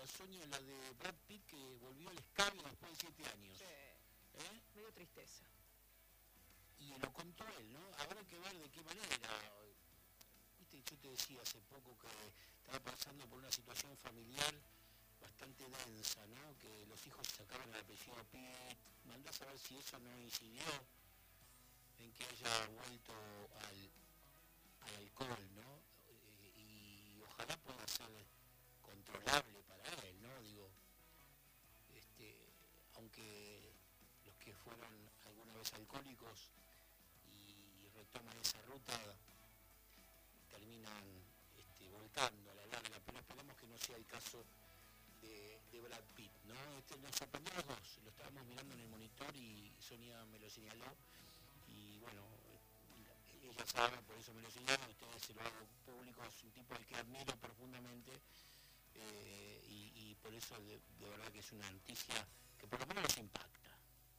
Sonia, la de Brad Pitt, que volvió al escabio después de 7 años. Sí. Me dio tristeza. Y lo contó él, ¿no? Habrá que ver de qué manera. Viste, yo te decía hace poco que estaba pasando por una situación familiar bastante densa, ¿no? Que los hijos sacaban el apellido Pitt. Mandá a saber si eso no incidió en que haya vuelto al alcohol, ¿no? Y ojalá pueda ser controlable para él, ¿no? Digo, aunque los que fueron alguna vez alcohólicos y retoman esa ruta terminan volcando a la larga, pero esperemos que no sea el caso de Brad Pitt, ¿no? Nos sorprendió a los dos, lo estábamos mirando en el monitor y Sonia me lo señaló y bueno, ella sabe, por eso me lo señala, a ustedes se lo hago público, es un tipo al que admiro profundamente y por eso de verdad que es una noticia que por lo menos nos impacta.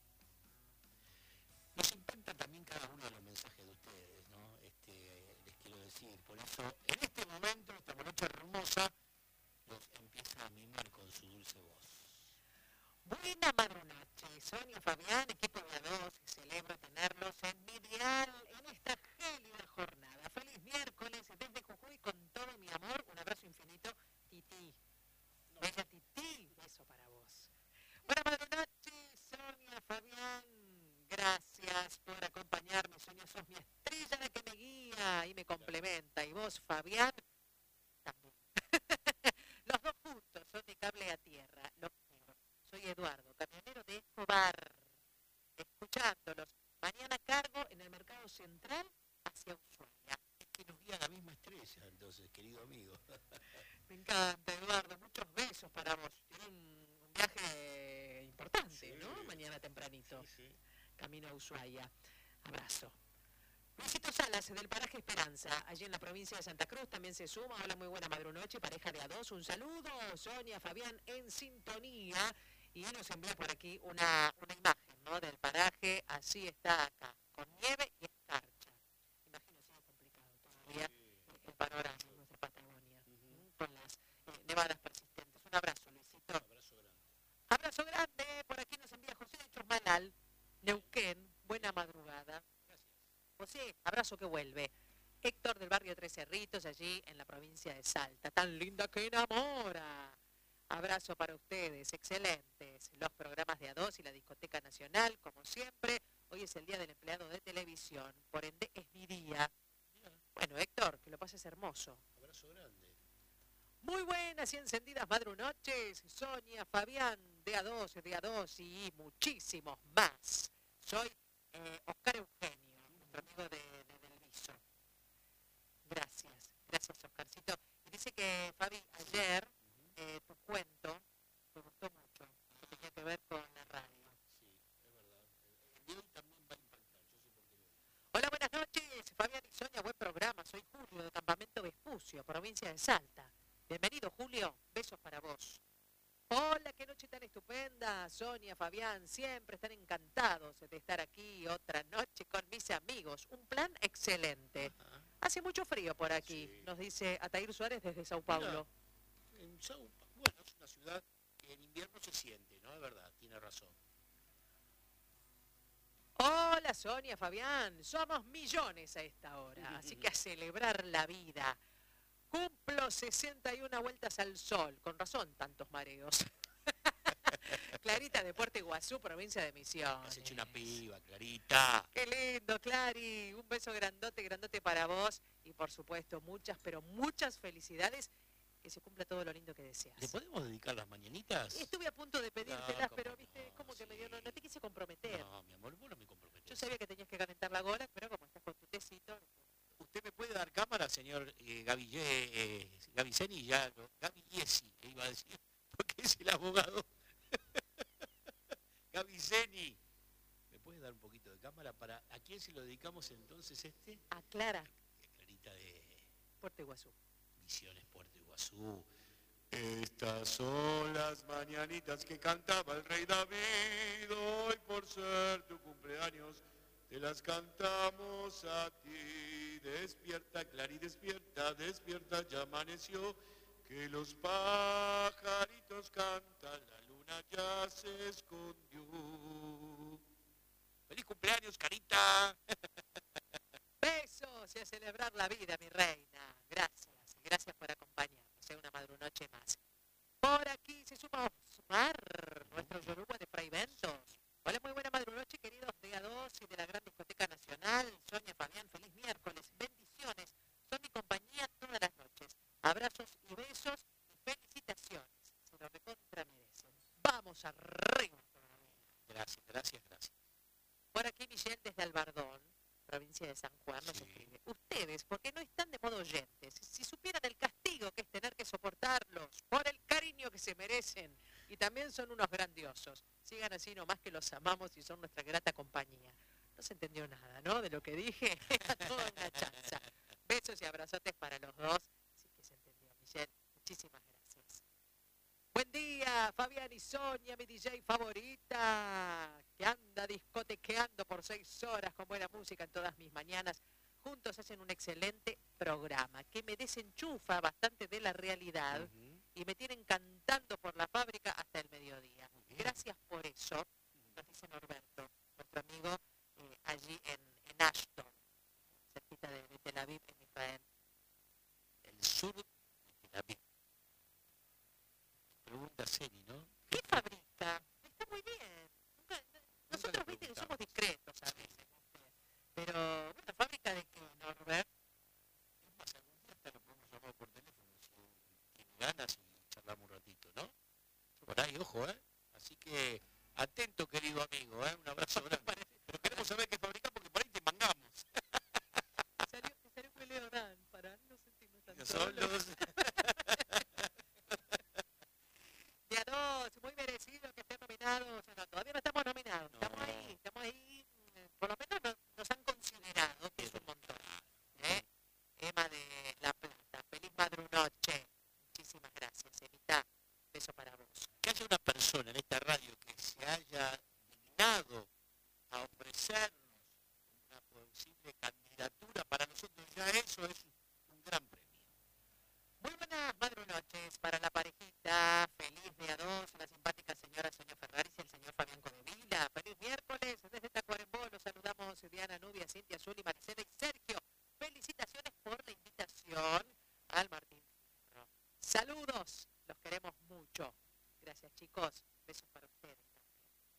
Nos impacta también cada uno de los mensajes de ustedes, ¿no? Les quiero decir, por eso en este momento esta morocha hermosa los empieza a mimar con su dulce voz. Buena madrunoche, Sonia, Fabián, equipo de A2, celebro tenerlos en mi dial en esta gélida jornada. Feliz miércoles desde Jujuy con todo mi amor, un abrazo infinito, Titi. Bella Titi, beso para vos. Buena madrunoche, Sonia, Fabián, gracias por acompañarme, Sonia, sos mi estrella la que me guía y me complementa, y vos, Fabián, también. Los dos juntos son de cable a tierra, los quiero. Soy Eduardo, camionero de Escobar, escuchándolos. Mañana cargo en el mercado central hacia Ushuaia. Es que nos guía la misma estrella, entonces, querido amigo. Me encanta, Eduardo. Muchos besos para vos. Tiene un viaje importante, sí, ¿no? Mañana tempranito. Sí, sí. Camino a Ushuaia. Abrazo. Luisito Salas, del paraje Esperanza, allí en la provincia de Santa Cruz, también se suma. Hola, muy buena madrunoche, pareja de A2. Un saludo, Sonia, Fabián, en sintonía. Y nos envía por aquí una imagen, ¿no? Del paraje, así está acá, con nieve y escarcha. Imagino sigue complicado todavía el panorama en nuestra Patagonia, con las nevadas persistentes. Un abrazo, Luisito. Abrazo grande. Abrazo grande, por aquí nos envía José de Chosmalal, Neuquén, buena madrugada. Gracias. José, abrazo que vuelve. Héctor del barrio Tres Cerritos, allí en la provincia de Salta. Tan linda que enamora. Abrazo para ustedes, excelentes. Los programas de A2 y la Discoteca Nacional, como siempre. Hoy es el Día del Empleado de Televisión, por ende es mi día. Bueno, Héctor, que lo pases hermoso. Abrazo grande. Muy buenas y encendidas madrunoches. Sonia, Fabián, de A2 y muchísimos más. Soy Oscar Eugenio, nuestro amigo del Viso. Gracias, gracias Oscarcito. Y dice que, Fabi, ayer tu cuento me gustó mucho, que tenía que ver con la radio. Sí, es verdad. El de hoy también va a impactar, yo sé por qué lo digo. Hola, buenas noches, Fabián y Sonia, buen programa. Soy Julio, de Campamento Vespucio, provincia de Salta. Bienvenido, Julio, besos para vos. Hola, qué noche tan estupenda, Sonia, Fabián, siempre están encantados de estar aquí otra noche con mis amigos. Un plan excelente. Ajá. Hace mucho frío por aquí, sí. Nos dice Atair Suárez desde Sao Paulo. Mira, bueno, es una ciudad que en invierno se siente, ¿no? Es verdad, tiene razón. Hola, Sonia, Fabián, somos millones a esta hora, así que a celebrar la vida. Cumplo 61 vueltas al sol, con razón tantos mareos. Clarita de Puerto Iguazú, provincia de Misiones. Has hecho una piba, Clarita. Qué lindo, Clary. Un beso grandote, grandote para vos. Y por supuesto, muchas, pero muchas felicidades. Que se cumpla todo lo lindo que deseas. ¿Le podemos dedicar las mañanitas? Estuve a punto de pedírtelas, no, pero viste, no, como que sí. me dio, no te quise comprometer. No, mi amor, vos no me comprometés. Yo sabía que tenías que calentar la gola, pero como estás con tu tecito... ¿Usted me puede dar cámara, señor Gaviceni? Gavi Yesi, iba a decir, porque es el abogado. Gaviceni. ¿Me puede dar un poquito de cámara para a quién se lo dedicamos entonces este? A Clara. Clarita de Puerto Iguazú. Misiones, Puerto Iguazú. Estas son las mañanitas que cantaba el rey David. Hoy por ser tu cumpleaños te las cantamos a ti. Despierta, Clary, despierta, despierta, ya amaneció. Que los pajaritos se escondió. ¡Feliz cumpleaños, Carita! Besos y a celebrar la vida, mi reina. Gracias, gracias por acompañarnos. Una madrunoche más. Por aquí se suma Osmar, nuestro Yoruba de Fray Bentos. Hola, muy buena madrunoche, queridos de A2 y de la Gran Discoteca Nacional. Sonia, Fabián, feliz miércoles. Bendiciones. Son mi compañía todas las noches. Abrazos y besos y felicitaciones. Se lo recontra merecen. Vamos arriba todavía. Gracias, gracias, gracias. Por aquí Michelle desde Albardón, provincia de San Juan, nos escribe. Ustedes, porque no están de modo oyentes, si supieran el castigo que es tener que soportarlos, por el cariño que se merecen, y también son unos grandiosos. Sigan así nomás que los amamos y son nuestra grata compañía. No se entendió nada, ¿no? De lo que dije, era toda una chanza. Besos y abrazotes para los dos. Sí que se entendió, Michelle. Muchísimas gracias. Buen día, Fabián y Sonia, mi DJ favorita, que anda discotequeando por 6 horas con buena música en todas mis mañanas. Juntos hacen un excelente programa que me desenchufa bastante de la realidad y me tienen cantando por la fábrica hasta el mediodía. Gracias por eso, nos dice Norberto, nuestro amigo allí en Ashton, cerquita de Tel Aviv, en Israel. El sur de Tel Aviv. Pregunta Ceni, ¿no? ¿Qué fabrica? Está muy bien. Nosotros, viste, que somos discretos a veces. Pero, bueno, ¿fábrica de qué, Norbert? Es más, algún día hasta lo podemos llamar por teléfono, si tiene ganas y charlamos un ratito, ¿no? Por ahí, ojo, ¿eh? Así que, atento, querido amigo, ¿eh? Un abrazo grande. Pero queremos saber qué fabrica porque por ahí te mangamos. Te salió muy leonán, para no sentirnos tan solos. Día 2, muy merecido que estén nominados. No, todavía no estamos nominados. Estamos ahí. Por lo menos nos han considerado, que es un montón. Emma de La Plata, feliz madrunoche. Muchísimas gracias, Evita. Beso para vos. Que haya una persona en esta radio que se haya dignado a ofrecernos una posible candidatura, para nosotros ya eso es un gran premio. Muy buenas madrunoches para la parejita. Feliz día 2, la simpática señora Sonia Ferraris y el señor Fabián Codevila. Feliz miércoles desde Tacuarembó. Los saludamos Diana, Nubia, Cintia, Zuli, Maricela y Sergio. Felicitaciones por la invitación al Martín Fierro. Saludos, los queremos mucho. Gracias, chicos. Besos para ustedes también.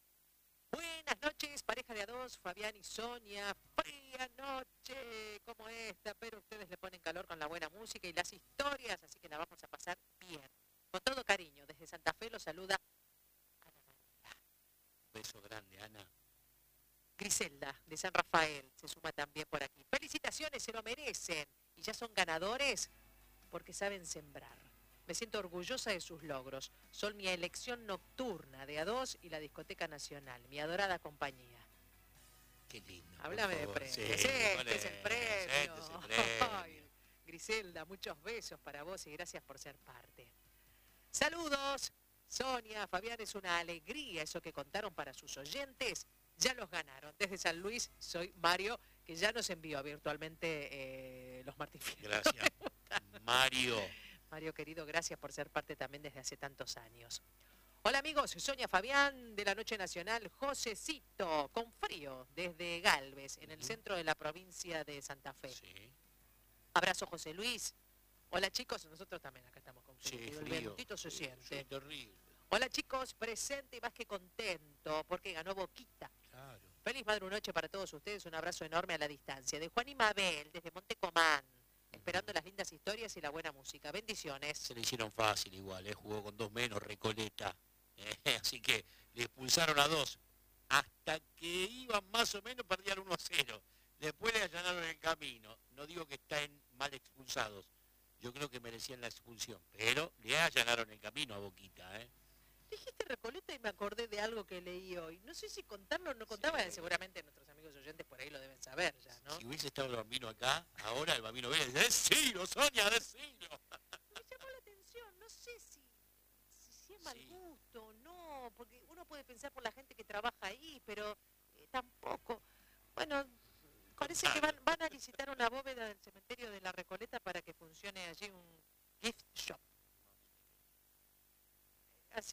Buenas noches, pareja de A2, Fabián y Sonia. Fría noche como esta, pero ustedes le ponen calor con la buena música y las historias, así que la vamos a pasar bien. Con todo cariño, desde Santa Fe los saluda Ana María. Un beso grande, Ana. Griselda, de San Rafael, se suma también por aquí. Felicitaciones, se lo merecen. Y ya son ganadores porque saben sembrar. Me siento orgullosa de sus logros. Son mi elección nocturna de A2 y la Discoteca Nacional, mi adorada compañía. Qué lindo. Háblame de premios. Sí, Este es el premio. Este es el premio. Ay, Griselda, muchos besos para vos y gracias por ser parte. Saludos, Sonia, Fabián, es una alegría eso que contaron para sus oyentes. Ya los ganaron. Desde San Luis soy Mario, que ya nos envió virtualmente los Martín Fierro. Gracias, Mario. Mario, querido, gracias por ser parte también desde hace tantos años. Hola amigos, Sonia, Fabián de la Noche Nacional, Josecito, con frío, desde Galvez, en el centro de la provincia de Santa Fe. Sí. Abrazo, José Luis. Hola chicos, nosotros también acá estamos con frío. Sí, El frío. ventito se siente. Sí, terrible. Hola chicos, presente y más que contento, porque ganó Boquita. Claro. Feliz madrunoche para todos ustedes, un abrazo enorme a la distancia. De Juan y Mabel, desde Montecomán, esperando las lindas historias y la buena música. Bendiciones. Se le hicieron fácil igual, jugó con 2 menos, Recoleta. Así que le expulsaron a 2. Hasta que iban más o menos, perdían 1-0. Después le allanaron el camino. No digo que estén mal expulsados. Yo creo que merecían la expulsión. Pero le allanaron el camino a Boquita, Dijiste Recoleta y me acordé de algo que leí hoy. No sé si contarlo o no contaba, Sí. Seguramente nuestros amigos oyentes por ahí lo deben saber ya, ¿no? Si hubiese estado el Bambino acá, ahora el Bambino viene y dice, decilo, Sonia, decilo. Me llamó la atención, no sé si es mal Sí. gusto o no, porque uno puede pensar por la gente que trabaja ahí, pero tampoco. Bueno, parece que van a licitar una bóveda del cementerio de la Recoleta para que funcione allí un gift shop. Así,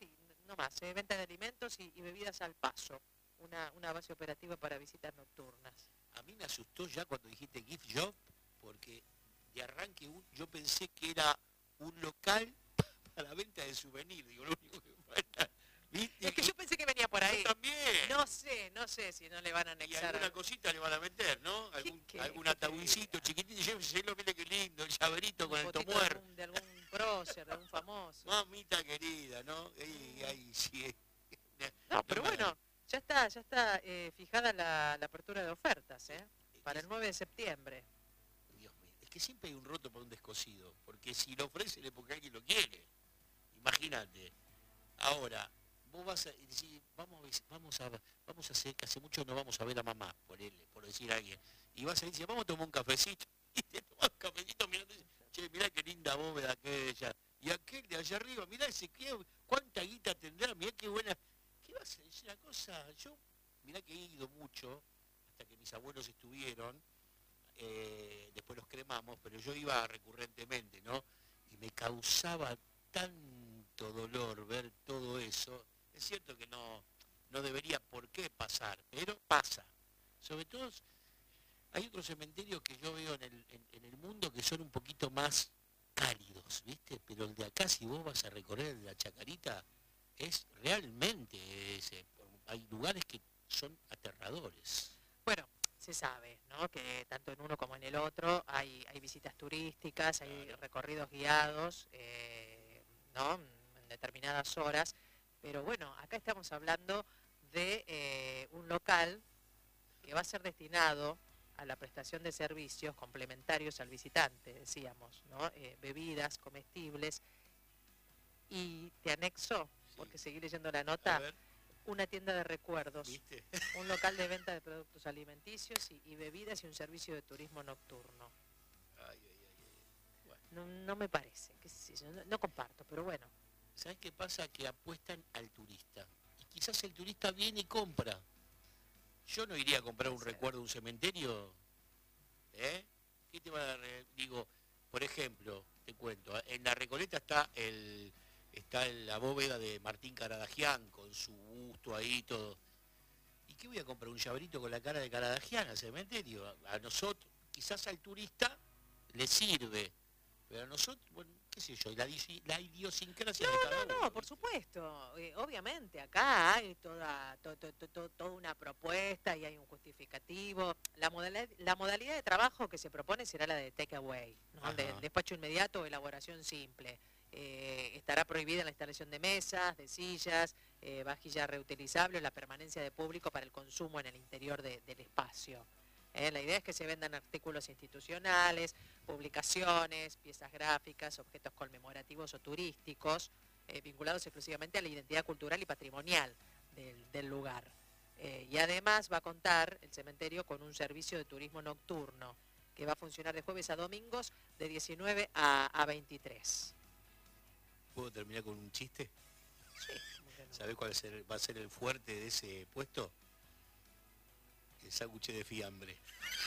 no más, venta de alimentos y bebidas al paso. Una base operativa para visitas nocturnas. A mí me asustó ya cuando dijiste gift shop, porque de arranque yo pensé que era un local para la venta de souvenirs. Digo, lo único que falta, ¿viste? Es que yo pensé que venía por ahí. Yo también. No sé si no le van a anexar. Y alguna cosita le van a meter, ¿no? Algún ataúdcito chiquitito. Llévenselo, mire qué lindo, el llaverito con el tomuer. De algún prócer, de algún famoso. Mamita querida, ¿no? Ahí sí. No, pero bueno, ya está fijada la apertura de ofertas, para el 9 de septiembre. Dios mío, es que siempre hay un roto para un descosido, porque si lo ofrecen es porque alguien lo quiere. Imagínate. Ahora, vos vas a decir, vamos a hacer, que hace mucho no vamos a ver a mamá, por decir a alguien, y vas a decir, vamos a tomar un cafecito, y te tomas un cafecito mirando y dices, che, mirá qué linda bóveda aquella, y aquel de allá arriba, mirá ese, cuánta guita tendrá, mirá qué buena. ¿Qué vas a decir una cosa? Yo, mirá que he ido mucho, hasta que mis abuelos estuvieron, después los cremamos, pero yo iba recurrentemente, ¿no? Y me causaba tanto dolor ver todo eso. Es cierto que no debería por qué pasar, pero pasa. Sobre todo, hay otros cementerios que yo veo en el mundo que son un poquito más cálidos, ¿viste? Pero el de acá, si vos vas a recorrer el de la Chacarita, es realmente hay lugares que son aterradores. Bueno, se sabe, ¿no? Que tanto en uno como en el otro hay visitas turísticas, hay recorridos guiados, ¿no? En determinadas horas. Pero bueno, acá estamos hablando de un local que va a ser destinado a la prestación de servicios complementarios al visitante, decíamos, ¿no? Bebidas, comestibles, y te anexo, porque seguí leyendo la nota, una tienda de recuerdos, ¿viste? Un local de venta de productos alimenticios y bebidas y un servicio de turismo nocturno. Bueno. No me parece, no comparto, pero bueno. ¿Sabes qué pasa? Que apuestan al turista. Y quizás el turista viene y compra. Yo no iría a comprar un recuerdo de un cementerio. ¿Qué te va a dar? Digo, por ejemplo, te cuento, en la Recoleta está la bóveda de Martín Caradagian con su busto ahí todo. ¿Y qué voy a comprar? ¿Un llaverito con la cara de Caradagian al cementerio? A nosotros, quizás al turista le sirve, pero a nosotros, bueno, qué sé yo, la idiosincrasia de cada uno. No, por supuesto. Obviamente, acá hay toda una propuesta y hay un justificativo. La modalidad de trabajo que se propone será la de takeaway, ¿no? De despacho inmediato o elaboración simple. Estará prohibida la instalación de mesas, de sillas, vajilla reutilizable o la permanencia de público para el consumo en el interior del espacio. La idea es que se vendan artículos institucionales, publicaciones, piezas gráficas, objetos conmemorativos o turísticos, vinculados exclusivamente a la identidad cultural y patrimonial del lugar. Y además va a contar el cementerio con un servicio de turismo nocturno que va a funcionar de jueves a domingos de 19 a 23. ¿Puedo terminar con un chiste? Sí. ¿Sabés cuál va a ser el fuerte de ese puesto? El sándwich de fiambre.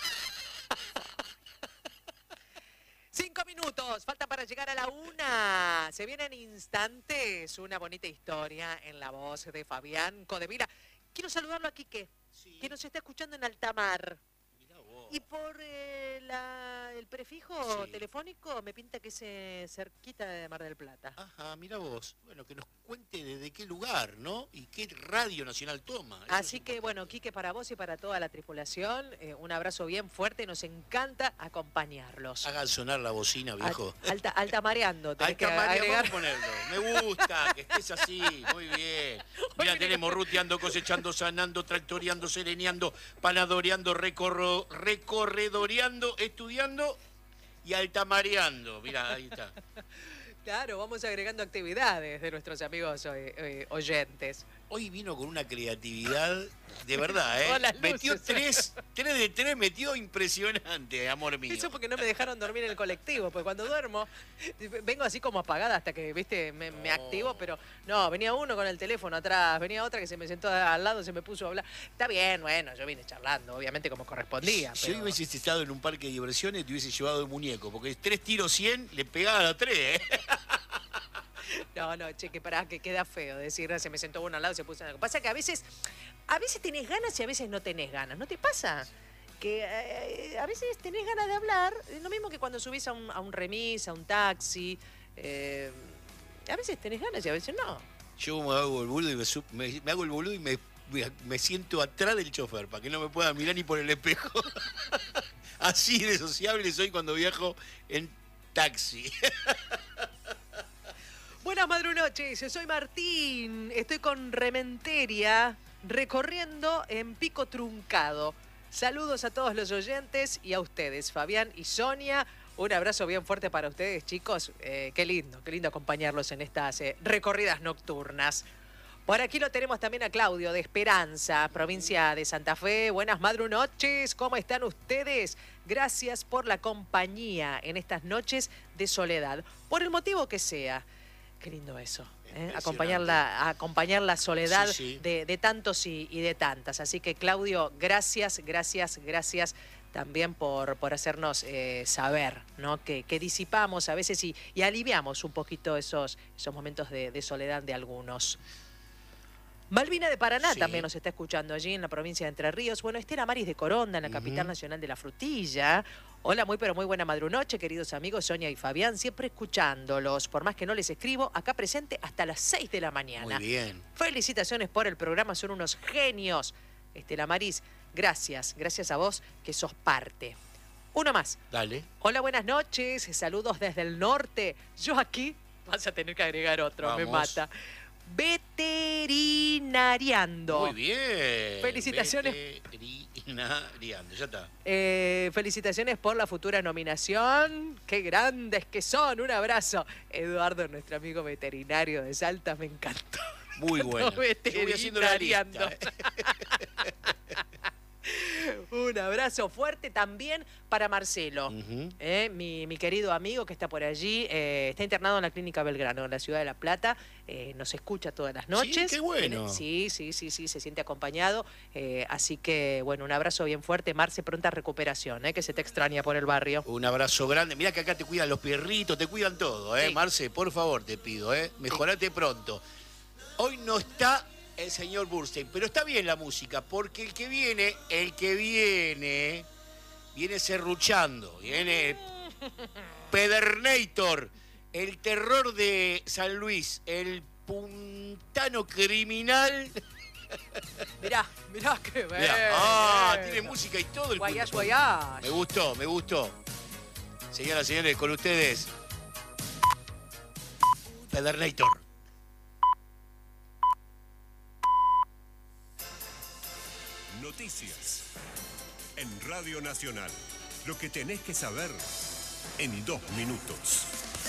5 minutos, falta para llegar a la 1. Se viene en instantes una bonita historia en la voz de Fabián Codevila. Quiero saludarlo a Quique, que nos está escuchando en Altamar. Y por el prefijo telefónico me pinta que es cerquita de Mar del Plata. Ajá, mira vos. Bueno, que nos cuente desde qué lugar, ¿no? Y qué radio nacional toma. Así que, bueno, Quique, para vos y para toda la tripulación, un abrazo bien fuerte. Nos encanta acompañarlos. Hagan sonar la bocina, viejo. Altamareando. Vamos a ponerlo. Me gusta que estés así. Muy bien. Mira, tenemos ruteando, cosechando, sanando, tractoreando, sereneando, panadoreando, recorredoreando, estudiando y altamareando. Mirá, ahí está. Claro, vamos agregando actividades de nuestros amigos oyentes. Hoy vino con una creatividad, de verdad, ¿eh? Metió 3 de 3, metió impresionante, amor mío. Eso porque no me dejaron dormir en el colectivo, porque cuando duermo, vengo así como apagada hasta que, viste, me activo, pero no, venía uno con el teléfono atrás, venía otra que se me sentó al lado, se me puso a hablar. Está bien, bueno, yo vine charlando, obviamente como correspondía. Si hoy hubieses estado en un parque de diversiones, te hubiese llevado de muñeco, porque 3 tiros 100 le pegaba a 3, ¿eh? No, che, que queda feo decir, se me sentó uno al lado y se puso en algo. Pasa que a veces tenés ganas y a veces no tenés ganas. ¿No te pasa? Que a veces tenés ganas de hablar, lo mismo que cuando subís a un remis, a un taxi. A veces tenés ganas y a veces no. Yo me hago el boludo y me hago el boludo y me siento atrás del chofer para que no me pueda mirar ni por el espejo. Así de sociable soy cuando viajo en taxi. Buenas madrunoches, soy Martín, estoy con Rementeria recorriendo en Pico Truncado. Saludos a todos los oyentes y a ustedes, Fabián y Sonia. Un abrazo bien fuerte para ustedes, chicos. Qué lindo acompañarlos en estas recorridas nocturnas. Por aquí lo tenemos también a Claudio de Esperanza, provincia de Santa Fe. Buenas madrunoches, ¿cómo están ustedes? Gracias por la compañía en estas noches de soledad, por el motivo que sea. Qué lindo eso, acompañar la soledad sí. De tantos y de tantas. Así que, Claudio, gracias también por hacernos saber, ¿no? Que disipamos a veces y aliviamos un poquito esos momentos de soledad de algunos. Malvina de Paraná también nos está escuchando allí en la provincia de Entre Ríos. Bueno, Estela Maris de Coronda, en la capital nacional de la frutilla. Hola, muy buena madrunoche, queridos amigos Sonia y Fabián, siempre escuchándolos. Por más que no les escribo, acá presente hasta las 6 de la mañana. Muy bien. Felicitaciones por el programa, son unos genios. Estela Maris, gracias a vos que sos parte. Uno más. Dale. Hola, buenas noches, saludos desde el norte. Yo aquí, vas a tener que agregar otro, vamos. Me mata. Veterinariando. Muy bien. Felicitaciones. Veterinariando, ya está. Felicitaciones por la futura nominación. Qué grandes que son. Un abrazo. Eduardo, nuestro amigo veterinario de Salta, me encantó. Muy bueno. Yo voy haciendo la lista. Un abrazo fuerte también para Marcelo, mi querido amigo que está por allí, está internado en la Clínica Belgrano, en la ciudad de La Plata, nos escucha todas las noches. Sí, qué bueno. Sí, se siente acompañado, así que bueno, un abrazo bien fuerte, Marce, pronta recuperación, que se te extraña por el barrio. Un abrazo grande, mirá que acá te cuidan los perritos, te cuidan todo, sí. Marce, por favor te pido, mejorate pronto. Hoy no está el señor Burstein, pero está bien la música, porque el que viene serruchando, viene Pedernator, el terror de San Luis, el puntano criminal. Mirá qué bien. Tiene música y todo el guayas. Me gustó. Señoras y señores, con ustedes, Pedernator. Noticias en Radio Nacional. Lo que tenés que saber en 2 minutos.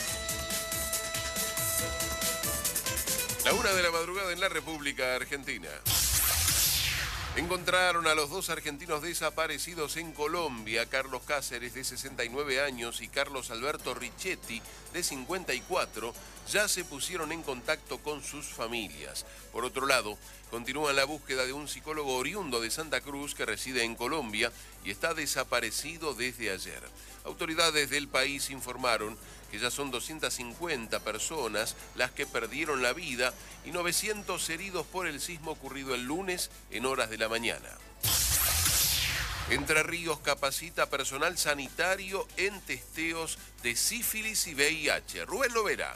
La 1 de la madrugada en la República Argentina. Encontraron a los 2 argentinos desaparecidos en Colombia, Carlos Cáceres, de 69 años, y Carlos Alberto Richetti, de 54, ya se pusieron en contacto con sus familias. Por otro lado, continúa la búsqueda de un psicólogo oriundo de Santa Cruz que reside en Colombia y está desaparecido desde ayer. Autoridades del país informaron que ya son 250 personas las que perdieron la vida y 900 heridos por el sismo ocurrido el lunes en horas de la mañana. Entre Ríos capacita personal sanitario en testeos de sífilis y VIH. Rubén Lovera.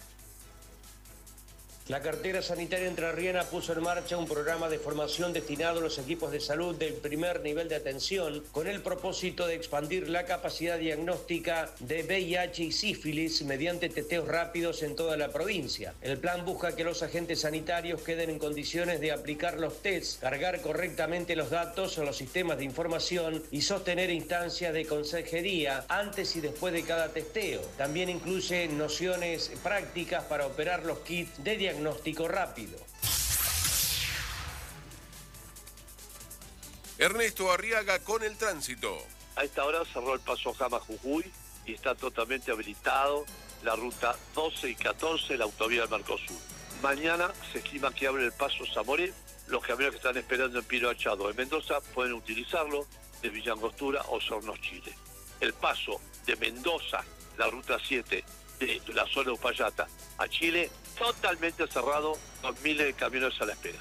La cartera sanitaria entrerriana puso en marcha un programa de formación destinado a los equipos de salud del primer nivel de atención con el propósito de expandir la capacidad diagnóstica de VIH y sífilis mediante testeos rápidos en toda la provincia. El plan busca que los agentes sanitarios queden en condiciones de aplicar los tests, cargar correctamente los datos en los sistemas de información y sostener instancias de consejería antes y después de cada testeo. También incluye nociones prácticas para operar los kits de diagnóstico rápido. Ernesto Arriaga con el tránsito. A esta hora cerró el paso Jama-Jujuy y está totalmente habilitado la ruta 12 y 14, la autovía del Mercosur. Mañana se estima que abre el paso Zamoré. Los camiones que están esperando en Pino Achado de Mendoza pueden utilizarlo de Villa Angostura o Sornos, Chile. El paso de Mendoza, la ruta 7 de la zona de Uspallata a Chile, totalmente cerrado, con miles de camiones a la espera.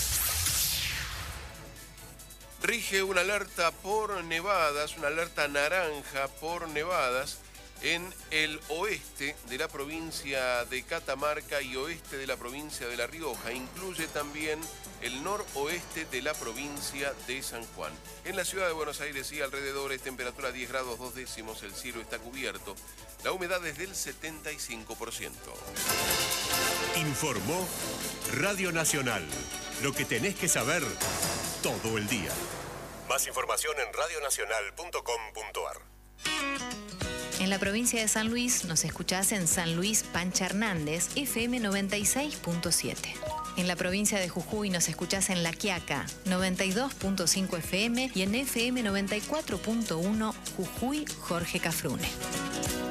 Rige una alerta por nevadas, una alerta naranja por nevadas en el oeste de la provincia de Catamarca y oeste de la provincia de La Rioja. Incluye también el noroeste de la provincia de San Juan. En la ciudad de Buenos Aires y alrededores, temperatura 10 grados 2 décimos, el cielo está cubierto. La humedad es del 75%. Informó Radio Nacional. Lo que tenés que saber todo el día. Más información en radionacional.com.ar. En la provincia de San Luis nos escuchás en San Luis Pancha Hernández, FM 96.7. En la provincia de Jujuy nos escuchás en La Quiaca, 92.5 FM y en FM 94.1 Jujuy Jorge Cafrune.